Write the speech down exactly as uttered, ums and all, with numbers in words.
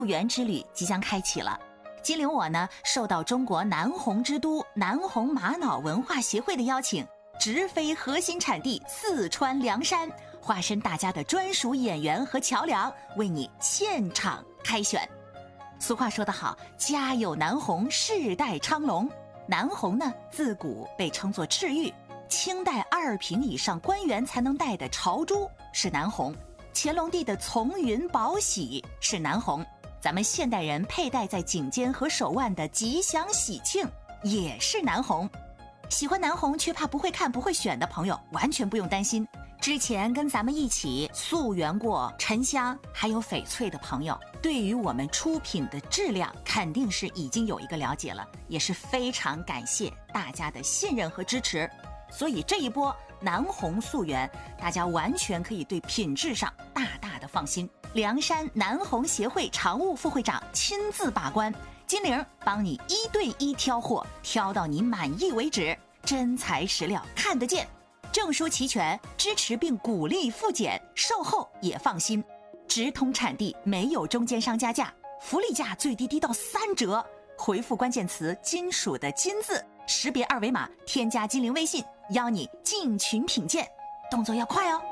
源之旅即将开启了。金陵我呢，受到中国南红之都南红玛瑙文化协会的邀请，直飞核心产地四川凉山，化身大家的专属演员和桥梁，为你现场开选。俗话说得好，家有南红，世代昌隆。南红呢，自古被称作赤玉，清代二品以上官员才能戴的朝珠是南红，乾隆帝的从云宝玺是南红，咱们现代人佩戴在颈间和手腕的吉祥喜庆也是南红。喜欢南红却怕不会看不会选的朋友完全不用担心，之前跟咱们一起溯源过沉香还有翡翠的朋友，对于我们出品的质量肯定是已经有一个了解了，也是非常感谢大家的信任和支持。所以这一波南红溯源，大家完全可以对品质上大大的放心。凉山南红协会常务副会长亲自把关，金玲帮你一对一挑货，挑到你满意为止，真材实料看得见，证书齐全，支持并鼓励复检，售后也放心，直通产地，没有中间商加价，福利价最低低到三折。回复关键词金属的金字，识别二维码，添加金陵微信，邀你进群品鉴，动作要快哦。